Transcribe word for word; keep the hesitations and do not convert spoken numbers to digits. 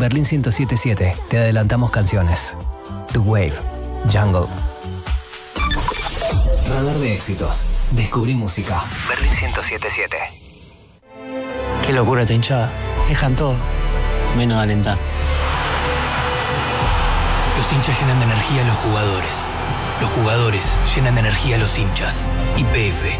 Berlín ciento siete punto siete te adelantamos canciones. The Wave, Jungle. Radar de éxitos. Descubrí música. Berlín ciento siete punto siete. Qué locura esta hinchada. Dejan todo, menos alentar. Los hinchas llenan de energía a los jugadores. Los jugadores llenan de energía a los hinchas. Y P F